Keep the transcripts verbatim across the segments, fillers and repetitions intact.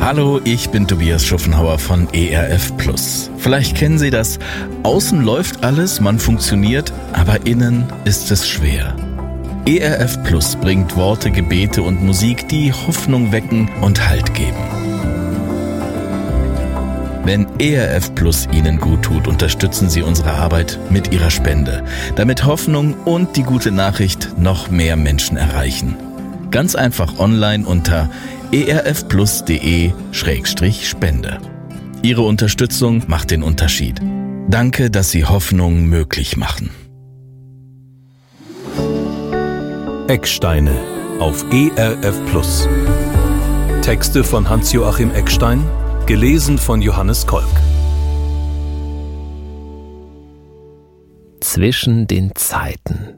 Hallo, ich bin Tobias Schuffenhauer von E R F Plus. Vielleicht kennen Sie das. Außen läuft alles, man funktioniert, aber innen ist es schwer. E R F Plus bringt Worte, Gebete und Musik, die Hoffnung wecken und Halt geben. Wenn E R F Plus Ihnen gut tut, unterstützen Sie unsere Arbeit mit Ihrer Spende, damit Hoffnung und die gute Nachricht noch mehr Menschen erreichen. Ganz einfach online unter erfplus.de Schrägstrich Spende. Ihre Unterstützung macht den Unterschied. Danke, dass Sie Hoffnung möglich machen. Ecksteine auf E R F Plus. Texte von Hans-Joachim Eckstein, gelesen von Johannes Kolk. Zwischen den Zeiten.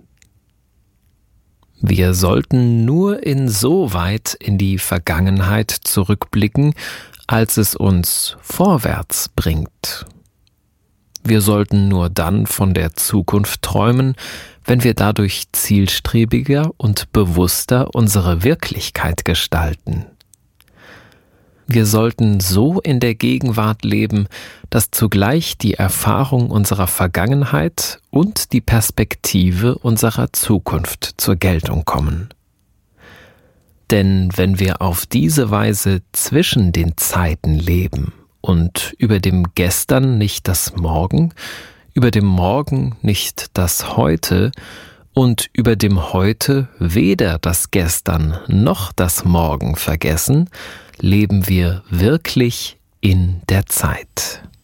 Wir sollten nur insoweit in die Vergangenheit zurückblicken, als es uns vorwärts bringt. Wir sollten nur dann von der Zukunft träumen, wenn wir dadurch zielstrebiger und bewusster unsere Wirklichkeit gestalten. Wir sollten so in der Gegenwart leben, dass zugleich die Erfahrung unserer Vergangenheit und die Perspektive unserer Zukunft zur Geltung kommen. Denn wenn wir auf diese Weise zwischen den Zeiten leben und über dem Gestern nicht das Morgen, über dem Morgen nicht das Heute und über dem Heute weder das Gestern noch das Morgen vergessen, leben wir wirklich in der Zeit.